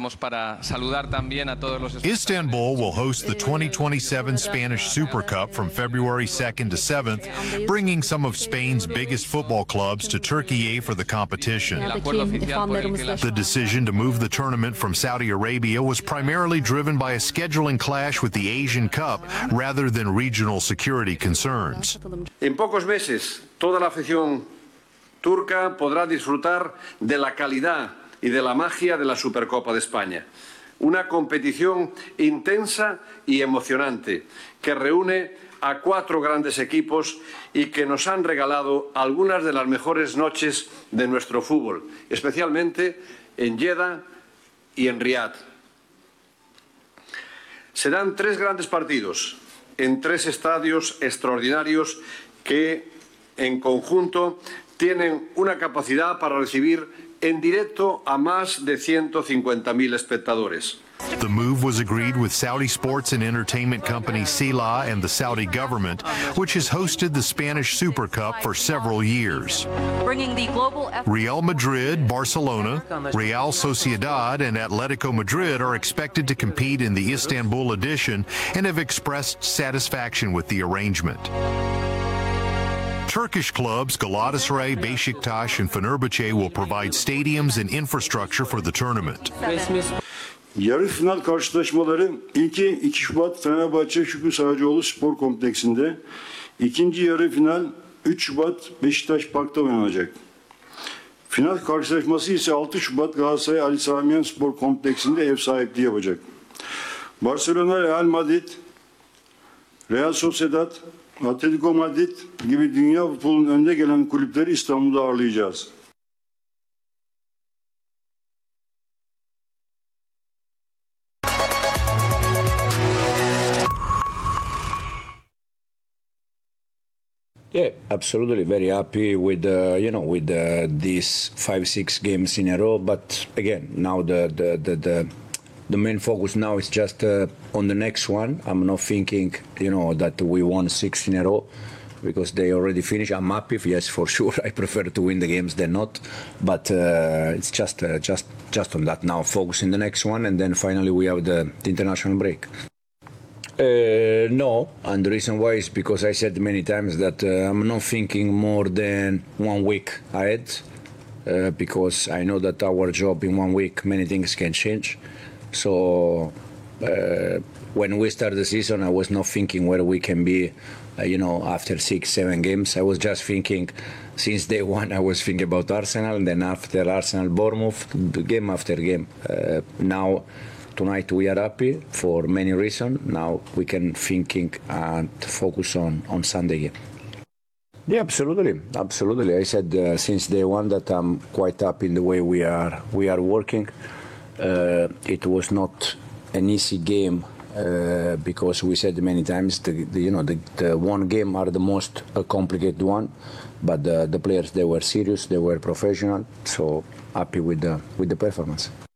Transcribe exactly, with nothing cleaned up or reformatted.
aprovechamos para saludar también a todos los Istanbul will host the twenty twenty-seven Spanish Super Cup from February second to seventh, bringing some of Spain's biggest football clubs to Turkey for the competition. The decision to move the tournament from Saudi Arabia was primarily driven by a scheduling clash with the Asian Cup rather than regional security concerns. En pocos meses, toda la afición turca podrá disfrutar de la calidad y de la magia de la Supercopa de España. Una competición intensa y emocionante que reúne a cuatro grandes equipos y que nos han regalado algunas de las mejores noches de nuestro fútbol, especialmente en Jeddah y en Riad. Serán tres grandes partidos en tres estadios extraordinarios que, en conjunto, tienen una capacidad para recibir en directo a más de ciento cincuenta mil espectadores. The move was agreed with Saudi sports and entertainment company Sila and the Saudi government, which has hosted the Spanish Super Cup for several years. Bringing the global Real Madrid, Barcelona, Real Sociedad, and Atletico Madrid are expected to compete in the Istanbul edition and have expressed satisfaction with the arrangement. Turkish clubs Galatasaray, Beşiktaş, and Fenerbahçe will provide stadiums and infrastructure for the tournament. Yarı final karşılaşmaları ilki iki Şubat Fenerbahçe Şükrü Saracoğlu Spor Kompleksinde, ikinci yarı final üç Şubat Beşiktaş Park'ta oynanacak. Final karşılaşması ise altı Şubat Galatasaray Ali Sami Yen Spor Kompleksinde ev sahipliği yapacak. Barcelona, Real Madrid, Real Sociedad, Atletico Madrid gibi dünya futbolunun önde gelen kulüpleri İstanbul'da ağırlayacağız. Yeah, absolutely. Very happy with uh, you know with uh, these five six games in a row. But again, now the the the the, the main focus now is just uh, on the next one. I'm not thinking you know that we won six in a row because they already finished. I'm happy. Yes, for sure. I prefer to win the games than not. But uh, it's just uh, just just on that now. Focus in the next one, and then finally we have the, the international break. Uh, no, and the reason why is because I said many times that uh, I'm not thinking more than one week ahead, uh, because I know that our job in one week, many things can change. So uh, when we start the season, I was not thinking where we can be, uh, you know, after six, seven games. I was just thinking, since day one, I was thinking about Arsenal, and then after Arsenal, Bournemouth, game after game. Uh, now. Tonight we are happy for many reasons. Now we can thinking and focus on, on Sunday game. Yeah, absolutely, absolutely. I said uh, since day one that I'm quite happy in the way we are we are working. Uh, it was not an easy game uh, because we said many times the, the you know the, the one game are the most uh, complicated one, but the, the players they were serious, they were professional. So happy with the with the performance.